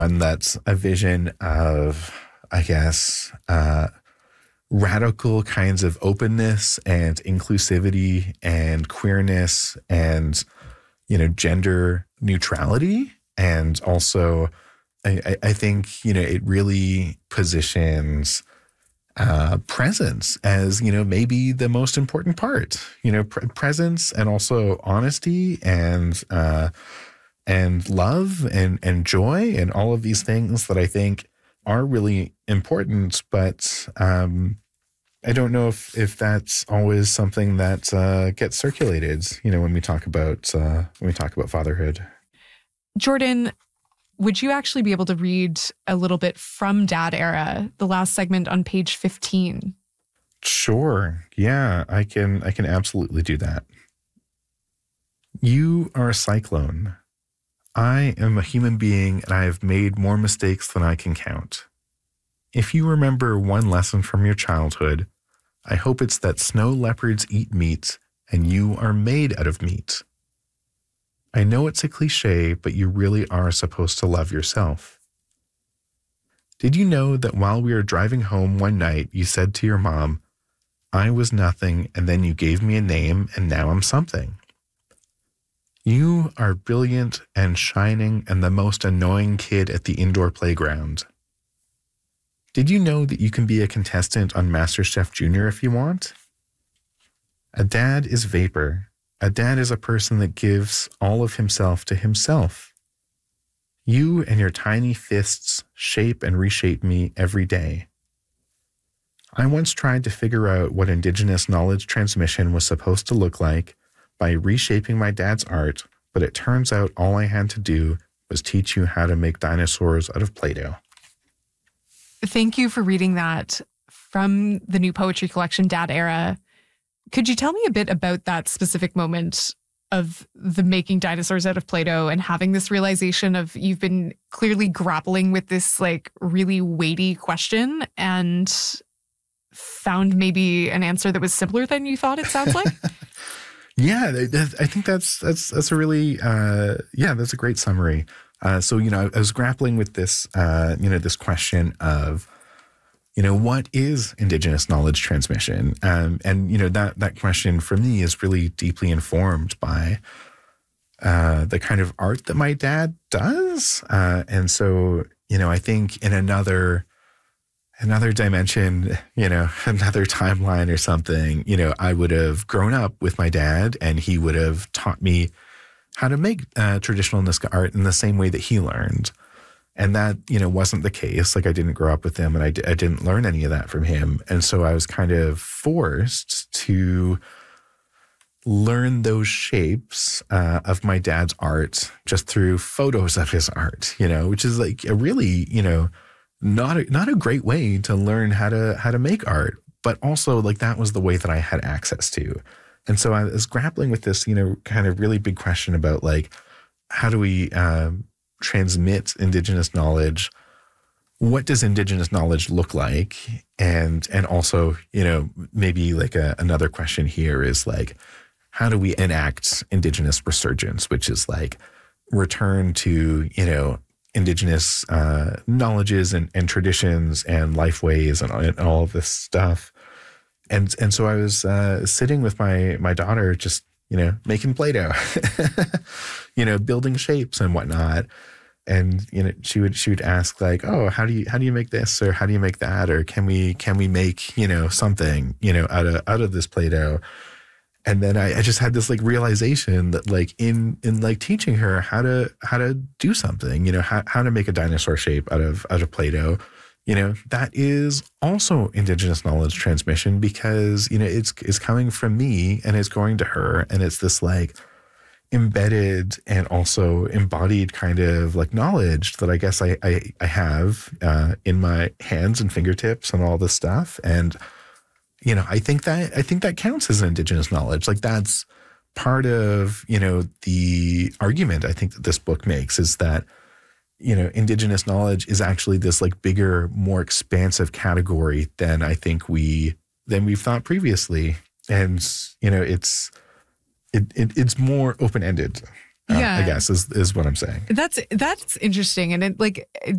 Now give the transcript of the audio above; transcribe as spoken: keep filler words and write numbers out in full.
And that's a vision of, I guess, uh, radical kinds of openness and inclusivity and queerness and, you know, gender neutrality. And also, I, I think, you know, it really positions uh, presence as, you know, maybe the most important part, you know, pre- presence and also honesty and, uh, and love and, and joy and all of these things that I think are really important. But um, I don't know if, if that's always something that uh, gets circulated, you know, when we talk about, uh, when we talk about fatherhood. Jordan, would you actually be able to read a little bit from Dad Era, the last segment on page fifteen? Sure. Yeah, I can, I can absolutely do that. You are a cyclone. I am a human being and I have made more mistakes than I can count. If you remember one lesson from your childhood, I hope it's that snow leopards eat meat and you are made out of meat. I know it's a cliche, but you really are supposed to love yourself. Did you know that while we were driving home one night, you said to your mom, I was nothing, and then you gave me a name, and now I'm something? You are brilliant and shining and the most annoying kid at the indoor playground. Did you know that you can be a contestant on MasterChef Junior if you want? A dad is vapor. A dad is a person that gives all of himself to himself. You and your tiny fists shape and reshape me every day. I once tried to figure out what Indigenous knowledge transmission was supposed to look like by reshaping my dad's art, but it turns out all I had to do was teach you how to make dinosaurs out of Play-Doh. Thank you for reading that from the new poetry collection, Dad Era. Could you tell me a bit about that specific moment of the making dinosaurs out of Play-Doh and having this realization of you've been clearly grappling with this like really weighty question and found maybe an answer that was simpler than you thought, it sounds like? Yeah, I think that's that's that's a really uh, yeah, that's a great summary. Uh, so you know, I was grappling with this uh, you know this question of you know what is Indigenous knowledge transmission, um, and you know that that question for me is really deeply informed by uh, the kind of art that my dad does, uh, and so you know I think in another. Another dimension, you know, another timeline or something, you know, I would have grown up with my dad and he would have taught me how to make uh, traditional Nisga'a art in the same way that he learned. And that, you know, wasn't the case. Like I didn't grow up with him and I, d- I didn't learn any of that from him. And so I was kind of forced to learn those shapes uh, of my dad's art just through photos of his art, you know, which is like a really, you know, Not a, not a great way to learn how to how to make art, but also like that was the way that I had access to. And so I was grappling with this, you know, kind of really big question about like, how do we um, transmit Indigenous knowledge? What does Indigenous knowledge look like? And and also, you know, maybe like a, another question here is like, how do we enact Indigenous resurgence, which is like return to, you know, Indigenous uh, knowledges and, and traditions and life ways and, and all of this stuff. And and so I was uh, sitting with my my daughter just, you know, making Play-Doh, you know, building shapes and whatnot. And, you know, she would she would ask like, oh, how do you how do you make this or how do you make that? Or can we can we make, you know, something, you know, out of out of this Play-Doh? And then I, I just had this like realization that like in in like teaching her how to how to do something, you know, how how to make a dinosaur shape out of out of Play-Doh, you know, that is also Indigenous knowledge transmission because, you know, it's it's coming from me and it's going to her. And it's this like embedded and also embodied kind of like knowledge that I guess I I, I have uh, in my hands and fingertips and all this stuff. And you know, I think that I think that counts as Indigenous knowledge. Like that's part of, you know, the argument I think that this book makes is that, you know, Indigenous knowledge is actually this like bigger, more expansive category than I think we than we've thought previously. And, you know, it's it, it it's more open-ended. Uh, yeah. I guess is is what I'm saying. That's that's interesting. And it like